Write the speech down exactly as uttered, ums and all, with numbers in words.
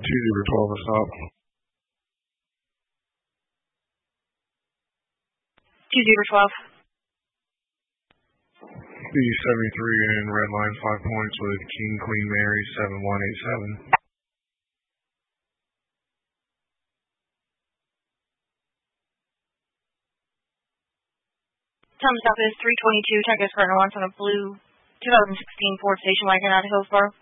two zero twelve, a stop. two zero twelve. B seventy-three and red line five points with King Queen Mary seven one eight seven. Time stop is three twenty-two, Texas Cardinal one on a blue two thousand sixteen Ford station wagon out of Hillsboro.